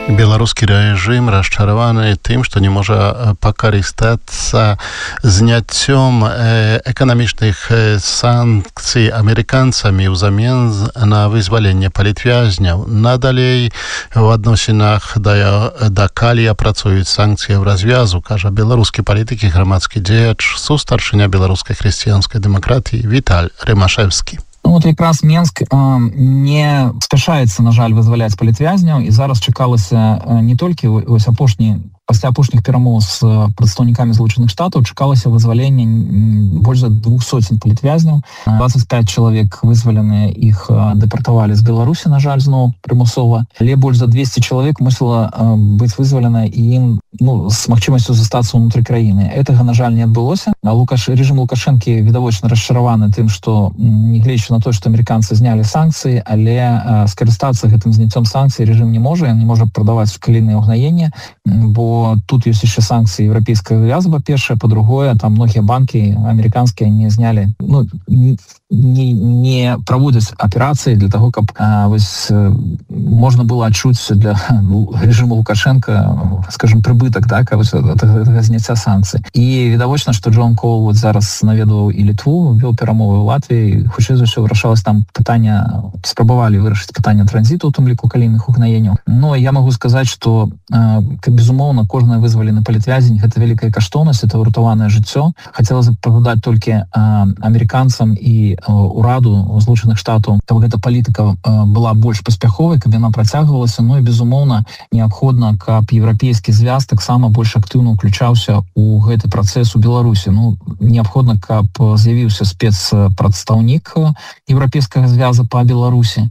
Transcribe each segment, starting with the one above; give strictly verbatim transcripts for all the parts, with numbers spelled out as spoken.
Беларускі рэжым расчараваны тым, што не можа пакарыстацца зняццём эканамічных санкцый амерыканцамі ўзамен на вызваленне палітвязняў. Надалей у адносінах да, да калія працуюць санкцыі ў развязу, кажа беларускі палітык і грамадскі дзеяч, сустаршыня беларускай хрысціянскай дэмакратыі Віталь Рымашэўскі. Ну, вот якраз Менск э, не спяшаецца, на жаль, вызваляць палітвязняў, і зараз чакалася э, не толькі вось апошні пасля апошніх перамоў з прадстаўнікамі Злучаных Штатаў чакалася вызвалення больш за двух соцень палітвязняў. двадцать пять чалавек вызваленыя, іх дэпартавалі з Беларусі, на жаль, зноў прымусова. Але больш за двести чалавек мусіла быць вызвалена і ім ну, з магчымасцю застацца ўнутры краіны. Гэтага, на жаль, не адбылося. А Лукаш... рэжым Лукашэнкі відавочна расчараваны тым, што нягледзячы на то, што амерыканцы знялі санкцыі, але скарыстацца гэтым зняццём санкцый рэжым не можа, ён не можа прадаваць калійнае ўгнаенне, бо тут есть еще санкции европейского вяза, по-першее, по-другое, там многие банки американские не сняли, ну, не, не проводят операции для того, как а, вось, можно было отчуть для ну, режима Лукашенко, скажем, прибыток, да, от этого снятия санкций. И видовочно, что Джон Коул вот зараз наведывал и Литву, вел перамовы в Латвии, хутчэй за ўсё вырашалось там пытання, спрабавали вырашыць пытання транзиту, у том ліку калійных угнаенняў. Но я могу сказать, что, э, безумоўно, кожны вызвалены палітвязень — гэта вялікая каштоўнасць, это ўратаванае жыццё. Хацелася б пагадаць толькі э, амерыканцам і э, ураду Злучаных Штатаў, каб гэта палітыка э, была больш паспяховай, каб яна працягвалася. Ну і безумоўна неабходна, каб еўрапейскі звяз таксама больш актыўна ўключаўся ў гэты працэс у Беларусі. Ну неабходна, каб з'явіўся спецпрадстаўнік еўрапейскага звяза па Беларусі,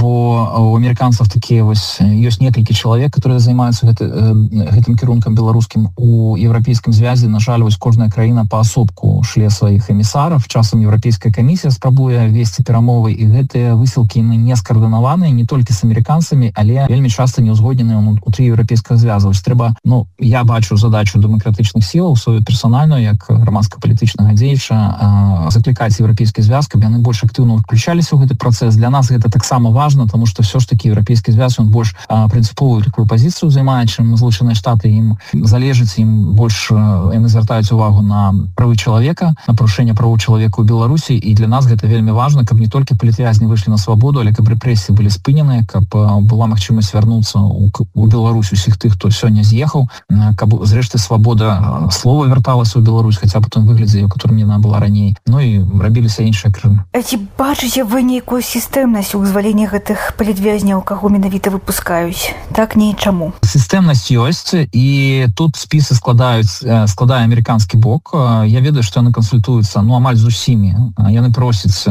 бо у амерыканцаў такія вось ёсць некалькі чалавек, которые займаюцца гэты, э, гэтым кірункам беларускім. У еўрапейскім звязе, на жаль, вось кожная краіна паасобку шле сваіх эмісараў. Часам еўрапейская камісія спрабуе весці перамовы, і гэтыя высілкі не скаардынаваныя не толькі з амерыканцамі, але вельмі часта не ўзгодненыя ўнутры еўрапейскага звяза. Вось трэба, ну, я бачу задачу дэмакратычных сілаў сваю персанальную, як грамадска-палітычнага дзеяча, заклікаць еўрапейскі звяз, каб яны больш актыўна ўключаліся ў гэты працэс. Для нас гэта таксама важна, тому што все ж таки еўрапейскі звяз, ён больш прынцыповую такую пазіцыю займае, чым Злучаныя Штаты. Ім залежыць, ім больш яны звяртаюць увагу на правы чалавека, на парушэнне правоў чалавека ў Беларусі, і для нас гэта вельмі важна, каб не толькі палітвязні выйшлі на свабоду, але каб рэпрэсіі былі спыненыя, каб была магчымасць вярнуцца ў Беларусь усіх тых, хто сёння з'ехаў, каб зрэшты свабода слова вярталася ў Беларусь, хаця б у том выглядзе, у которым яна была раней. Ну і рабіліся іншыя крыжы. А ці бачыце вы нейкую сістэмнасць у вызвалення гэтых палітвязняў, каго менавіта выпускаюць? Так не чаму. Сістэмнасць ёсць, і тут спісы складаюць, складае амерыканскі бок. Я ведаю, што яны кансультуюцца, ну, амаль з усімі. Яны просяць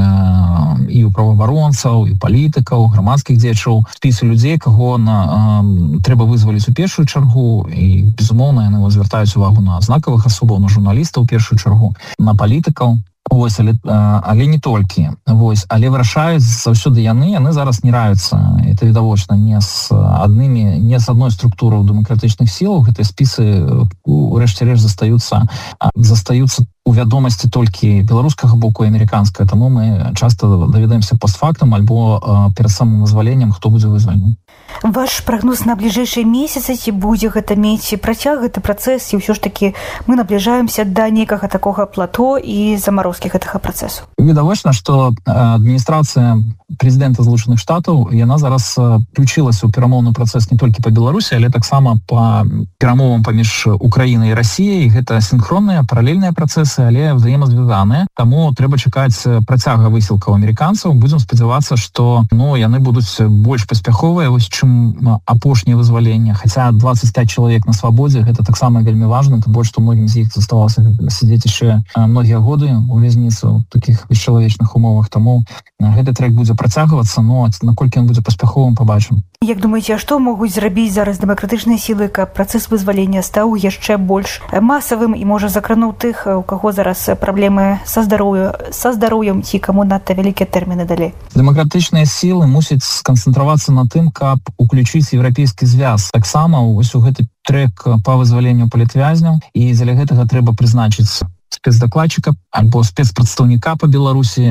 і ў праваабаронцаў, і палітыкаў, грамадскіх дзеячоў спісы людзей, каго на, трэба вызваліць у першую чаргу, і, безумоўна, яны звяртаюць увагу на знакавых асобаў, на журналістаў у першую чаргу, на палітыкаў. Вось, але, але не толькі. Вось, але вырашаюць заўсёды яны, яны зараз не раюцца. Это відавочна не з аднымі, не з адной структураў дэмакратычных сілаў. Гэтыя спісы у рэшце рэшт застаюцца, застаюцца у вядомасці толькі беларускага боку і амерыканскага. Таму мы часта даведаемся постфактум альбо перад самым вызваленнем, хто будзе вызвалены. Ваш прагноз на бліжэйшыя месяцы, ці будзе гэта мець працяг, гэты працэс, і ўсё ж такі мы набліжаемся да нейкага такога плато і замарозкі гэтага працэсу? Відавочна, што адміністрацыя прэзідэнта Злучаных Штатаў, яна зараз включылася ў перамоўны працэс не толькі па Беларусі, але таксама па перамовам паміж Украінай і Расіяй. Гэта сінхронныя, паралельныя працэсы, але взаемазвязаныя. Таму трэба чакаць працяга высілкаў амерыканцаў. Будзем спадзявацца, што ну, яны будуць больш паспяховыя, вось чым апошняе вызваленне. Хаця двадцать пять чалавек на свабодзе, гэта таксама вельмі важна, тым больш, што многім з іх заставалася сядзець яшчэ многія годы у вязніцы ў такіх бесчалавечных умовах. Таму гэты трек будзе працягвацца, но наколькі ён будзе паспяховым, пабачым. Як думаеце, а што могуць зрабіць зараз дэмакратычныя сілы, каб працэс вызвалення стаў яшчэ больш масавым і, можа, закрануў тых, у каго зараз праблемы са здароўем, са здароўем ці каму надта вялікія тэрміны далі? Дэмакратычныя сілы мусяць сканцэнтравацца на тым, каб уключыць еўрапейскі звяз. Таксама вось у гэты трек па вызваленню палітвязняў, і дзеля гэтага трэба прызначыць спецдакладчыка альбо спецпрадстаўніка па Беларусі.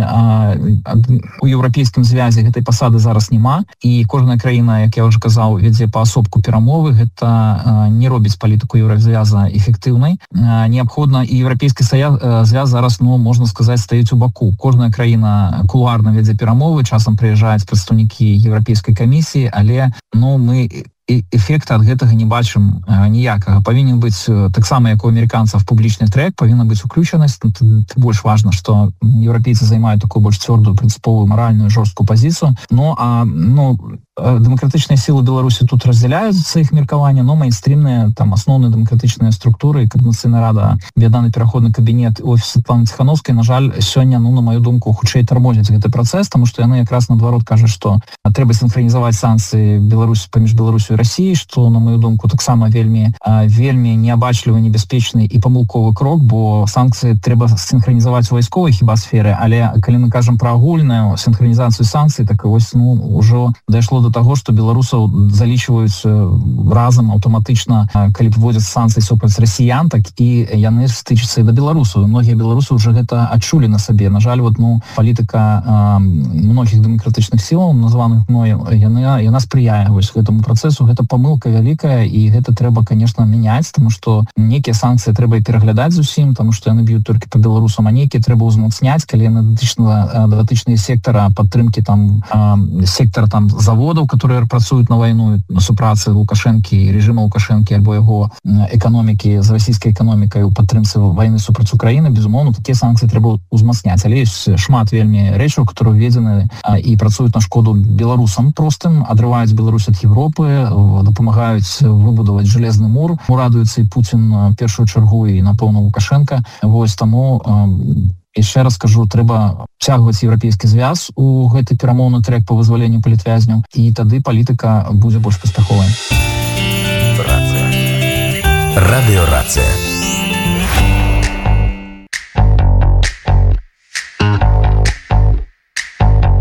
У еўрапейскім звязе гэтай пасады зараз няма, і кожная краіна, як я ўжо казаў, вядзе паасобку перамовы. Гэта не робіць палітыку еўразвяза эфектыўнай. Неабходна, і еўрапейскі звяз зараз, ну, можна сказаць, стаіць у баку. Кожная краіна кулуарна вядзе перамовы, часам прыязджаюць прадстаўнікі еўрапейскай камісіі, але, ну, мы і эфекта ад гэтага не бачым ніякага. Павінен быць таксама, як у амерыканцаў, публічны трэк, павінна быць уключанасць. Тым больш важна, што еўрапейцы займаюць такую больш цвёрдую, прынцыповую, маральную, жорсткую пазіцыю. Ну, а, ну, дэмакратычныя сілы Беларусі тут раздзяляюцца іх меркаванне, но мейнстрімныя, там, асноўныя дэмакратычныя структуры, Координацыйная рада, аб'яднаны пераходны кабінет, офіс Светланы Ціхановскай, на жаль, сёння, ну, на маю думку, хутчэй тармозяць гэты працэс, таму што яны якраз наадварот кажуць, што трэба сінхранізаваць санкцыі Беларусі паміж Беларусю і Расіяй, што, на маю думку, таксама вельмі вельмі неабачлівы, небяспечны і памылковы крок, бо санкцыі трэба сінхранізаваць у вайсковай хіба сферы, але калі мы кажам пра агульную сінхранізацыю санкцый, так вось, ну, ужо дайшло до таго, што беларусаў залічваюць разам аўтаматычна, калі вводзяць санкцыі супраць расіян, так і яны стычацца і да беларусаў. Многія беларусы ўжо гэта адчулі на сабе. На жаль, вот, ну, палітыка многіх дэмакратычных сілаў, названых мной, яна, яна спрыяе вось гэтаму працэсу. Гэта памылка вялікая, і гэта трэба, конечно, мяняць, тому што некія санкцыі трэба і пераглядаць зусім, тому што яны б'юць толькі па беларусам, а некія трэба ўзмацняць, калі яны датычныя сектара падтрымкі, там, сектар там заводаў, которые працуюць на вайну супрацы Лукашэнкі і рэжыма Лукашэнкі альбо яго эканомікі з расійскай эканомікай у падтрымцы вайны супраць Украіны, безумоўна, такія санкцыі трэба ўзмацняць. Але ёсць шмат вельмі рэчаў, которые введзены і працуюць на шкоду беларусам простым, адрываюць Беларусь ад Европы, дапамагаюць выбудаваць жалезны мур. Радуецца і Путін першую чаргу, і, напэўна, Лукашенко. Вось таму, яшчэ раз кажу, трэба цягваць еўрапейскі звяз у гэты перамоўны трэк па вызваленню палітвязняў, і тады палітыка будзе больш паспяховай. Радыё Рацыя.